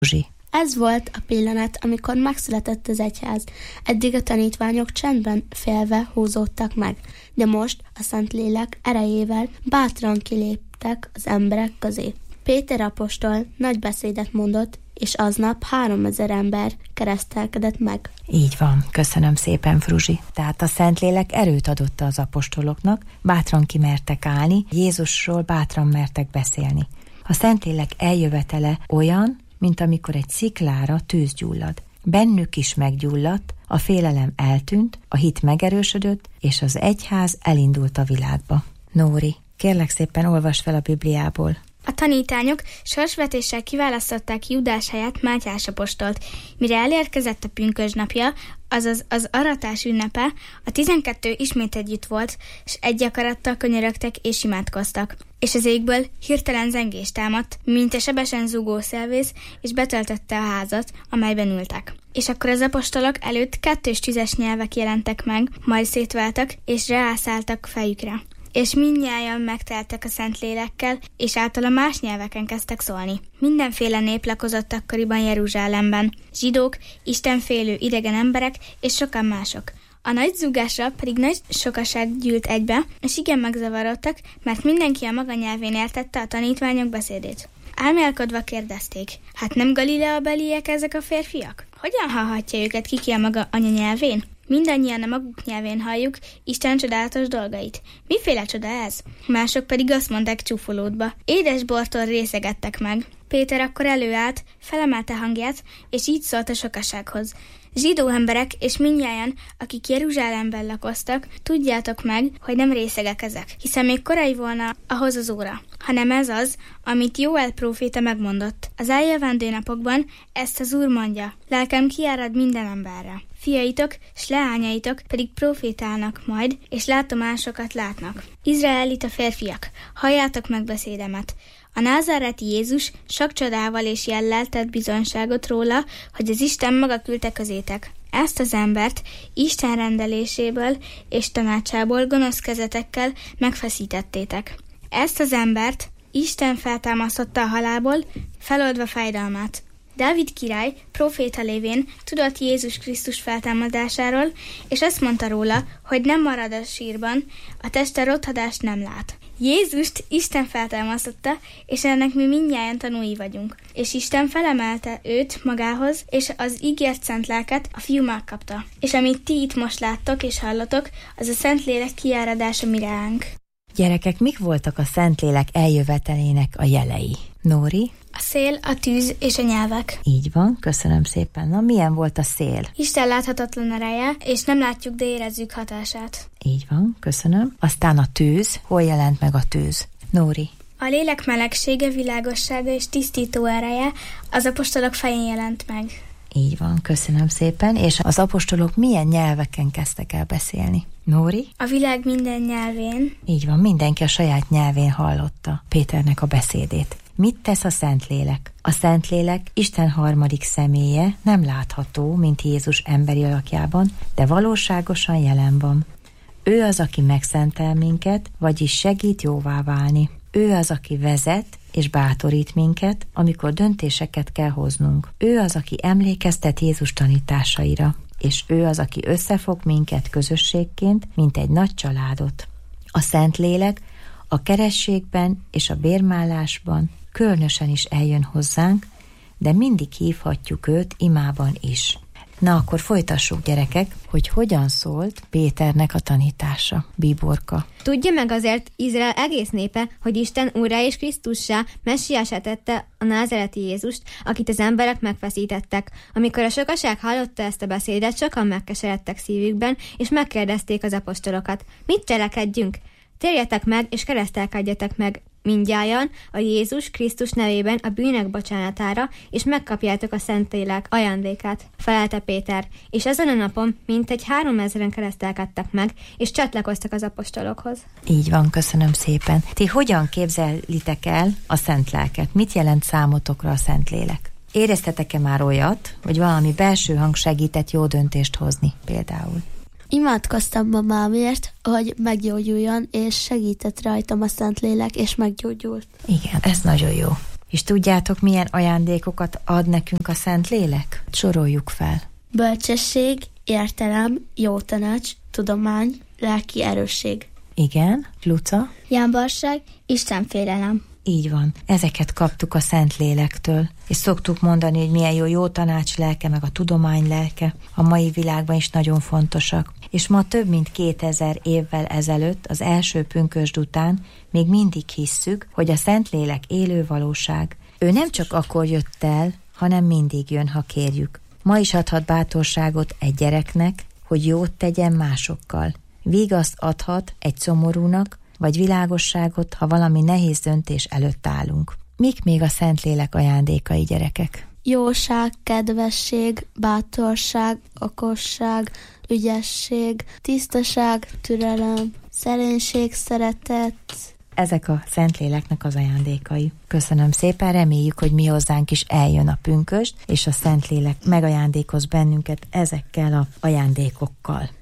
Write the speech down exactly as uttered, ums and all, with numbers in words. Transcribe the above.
Zsi. Ez volt a pillanat, amikor megszületett az egyház. Eddig a tanítványok csendben félve húzódtak meg, de most a Szentlélek erejével bátran kiléptek az emberek közé. Péter apostol nagy beszédet mondott, és aznap háromezer ember keresztelkedett meg. Így van, köszönöm szépen, Fruzsi. Tehát a Szentlélek erőt adott az apostoloknak, bátran kimertek állni, Jézusról bátran mertek beszélni. A Szentlélek eljövetele olyan, mint amikor egy sziklára tűz gyullad. Bennük is meggyulladt, a félelem eltűnt, a hit megerősödött, és az egyház elindult a világba. Nóri, kérlek szépen olvasd fel a Bibliából. A tanítványok sorsvetéssel kiválasztották Júdás helyett Mátyás apostolt. Mire elérkezett a pünkösdnapja, azaz az aratás ünnepe, a tizenkettő ismét együtt volt, s egy akarattal könyörögtek és imádkoztak. És az égből hirtelen zengés támadt, mint a sebesen zúgó szelvész, és betöltötte a házat, amelyben ültek. És akkor az apostolok előtt kettős tüzes nyelvek jelentek meg, majd szétváltak, és rászálltak fejükre. És mindnyájan megteltek a Szentlélekkel, és általa más nyelveken kezdtek szólni. Mindenféle nép lakozott akkoriban Jeruzsálemben, zsidók, istenfélő idegen emberek, és sokan mások. A nagy zúgásra pedig nagy sokaság gyűlt egybe, és igen megzavarodtak, mert mindenki a maga nyelvén értette a tanítványok beszédét. Álmélkodva kérdezték, hát nem Galilea-beliek ezek a férfiak? Hogyan hallhatja őket ki a maga anyanyelvén? Mindannyian a maguk nyelvén halljuk Isten csodálatos dolgait. Miféle csoda ez? Mások pedig azt mondták csúfolódba. Édes bortól részegettek meg. Péter akkor előállt, felemelte hangját, és így szólt a sokasághoz. Zsidó emberek és mindnyájan, akik Jeruzsálemben lakoztak, tudjátok meg, hogy nem részegek ezek, hiszen még korai volna ahhoz az óra, hanem ez az, amit Jóel próféta megmondott. Az eljövendő napokban ezt az Úr mondja, lelkem kiárad minden emberre. Fiaitok s leányaitok pedig profétálnak majd, és látomásokat látnak. Izraelita férfiak, halljátok meg beszédemet. A názáreti Jézus sok csodával és jellel tett bizonyságot róla, hogy az Isten maga küldte közétek. Ezt az embert Isten rendeléséből és tanácsából gonosz kezetekkel megfeszítettétek. Ezt az embert Isten feltámasztotta a halálból, feloldva fájdalmát. Dávid király próféta lévén tudott Jézus Krisztus feltámadásáról, és azt mondta róla, hogy nem marad a sírban, a teste rothadást nem lát. Jézust Isten feltámasztotta, és ennek mi mindnyájan tanúi vagyunk. És Isten felemelte őt magához, és az ígért szent lelket a fiú megkapta. És amit ti itt most láttok és hallotok, az a Szentlélek kiáradása mi ránk. Gyerekek, mik voltak a Szentlélek eljövetelének a jelei? Nóri? A szél, a tűz és a nyelvek. Így van, köszönöm szépen. Na, milyen volt a szél? Isten láthatatlan ereje, és nem látjuk, de érezzük hatását. Így van, köszönöm. Aztán a tűz. Hol jelent meg a tűz? Nóri? A lélek melegsége, világossága és tisztító ereje az apostolok fején jelent meg. Így van, köszönöm szépen. És az apostolok milyen nyelveken kezdtek el beszélni? Nóri? A világ minden nyelvén. Így van, mindenki a saját nyelvén hallotta Péternek a beszédét. Mit tesz a Szentlélek? A Szentlélek Isten harmadik személye, nem látható, mint Jézus emberi alakjában, de valóságosan jelen van. Ő az, aki megszentel minket, vagyis segít jóvá válni. Ő az, aki vezet és bátorít minket, amikor döntéseket kell hoznunk. Ő az, aki emlékeztet Jézus tanításaira, és ő az, aki összefog minket közösségként, mint egy nagy családot. A Szentlélek a kerességben és a bérmálásban különösen is eljön hozzánk, de mindig hívhatjuk őt imában is. Na, akkor folytassuk, gyerekek, hogy hogyan szólt Péternek a tanítása. Bíborka. Tudja meg azért Izrael egész népe, hogy Isten úrrá és Krisztussá, messiásá tette a názáreti Jézust, akit az emberek megfeszítettek. Amikor a sokaság hallotta ezt a beszédet, sokan megkeseredtek szívükben, és megkérdezték az apostolokat. Mit cselekedjünk? Térjetek meg, és keresztelkedjetek meg mindnyájan a Jézus Krisztus nevében a bűnök bocsánatára, és megkapjátok a Szentlélek ajándékát, felelte Péter, és ezen a napon mintegy háromezren keresztelkedtek meg, és csatlakoztak az apostolokhoz. Így van, köszönöm szépen. Ti hogyan képzelitek el a Szent Lelket? Mit jelent számotokra a Szentlélek? Éreztetek-e már olyat, hogy valami belső hang segített jó döntést hozni például? Imádkoztam mamámért, hogy meggyógyuljon, és segített rajtam a Szentlélek, és meggyógyult. Igen, ez nagyon jó. És tudjátok, milyen ajándékokat ad nekünk a Szentlélek? Soroljuk fel. Bölcsesség, értelem, jó tanács, tudomány, lelki erősség. Igen, Luca? Jámbarság, istenfélelem. Így van. Ezeket kaptuk a Szentlélektől. És szoktuk mondani, hogy milyen jó jó tanács lelke, meg a tudomány lelke. A mai világban is nagyon fontosak. És ma több mint kétezer évvel ezelőtt, az első pünkösd után még mindig hisszük, hogy a Szentlélek élő valóság. Ő nem csak akkor jött el, hanem mindig jön, ha kérjük. Ma is adhat bátorságot egy gyereknek, hogy jót tegyen másokkal. Vígaszt adhat egy szomorúnak, vagy világosságot, ha valami nehéz döntés előtt állunk. Mik még a Szentlélek ajándékai, gyerekek? Jóság, kedvesség, bátorság, okosság, ügyesség, tisztaság, türelem, szerénység, szeretet. Ezek a Szentléleknek az ajándékai. Köszönöm szépen, reméljük, hogy mi hozzánk is eljön a pünkösd, és a Szentlélek megajándékoz bennünket ezekkel az ajándékokkal.